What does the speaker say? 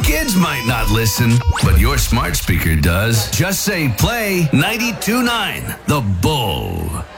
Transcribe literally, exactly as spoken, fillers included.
kids might not listen, but your smart speaker does. Just say play ninety-two point nine, The Bull.